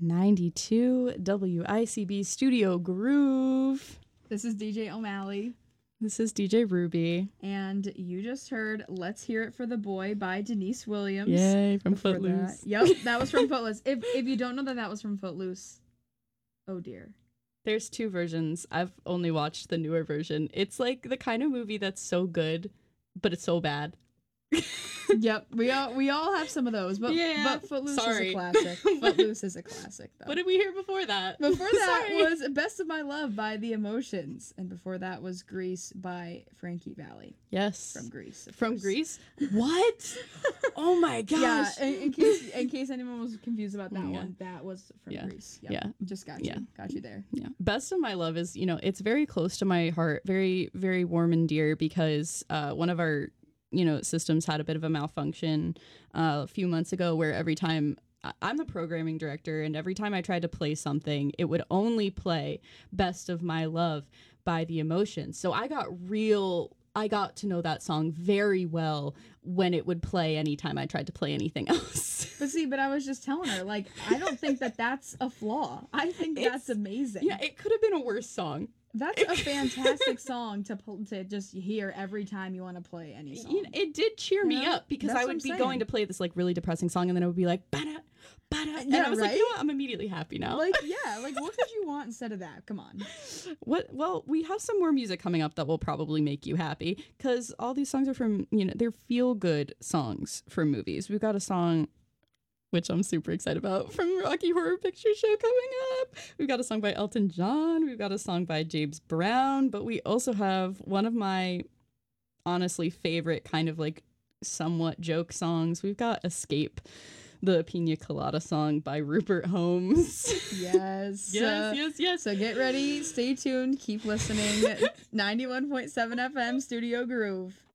92 WICB Studio Groove. This is DJ O'Malley. This is DJ Ruby. And you just heard Let's Hear It for the Boy by Denise Williams. Yay, from Footloose. Yep, that was from Footloose. If you don't know that was from Footloose, oh dear. There's two versions. I've only watched the newer version. It's like the kind of movie that's so good, but it's so bad. Yep, we all have some of those, but Footloose is a classic. Footloose is a classic, though. What did we hear before that? Before that was Best of My Love by The Emotions, and before that was Grease by Frankie Valli. Yes, from Grease. From Grease? What? Oh my gosh! Yeah, in case anyone was confused about that one, that was from Grease. Yep. Yeah, just got you there. Yeah, Best of My Love is it's very close to my heart, very very warm and dear because one of our systems had a bit of a malfunction a few months ago where every time I'm the programming director and every time I tried to play something, it would only play Best of My Love by The Emotions. So I got to know that song very well when it would play anytime I tried to play anything else. But I was just telling her, I don't think that's a flaw. I think that's amazing. Yeah, it could have been a worse song. That's a fantastic song to just hear every time you want to play any song. It did cheer me up because I would be going to play this really depressing song and then it would be like, bada, bada. And I was like, I'm immediately happy now. What could you want instead of that? Come on. Well, we have some more music coming up that will probably make you happy because all these songs are from, they're feel-good songs from movies. We've got a song which I'm super excited about, from Rocky Horror Picture Show coming up. We've got a song by Elton John. We've got a song by James Brown. But we also have one of my honestly favorite kind of somewhat joke songs. We've got Escape, the Pina Colada song by Rupert Holmes. Yes. yes. So get ready. Stay tuned. Keep listening. 91.7 FM Studio Groove.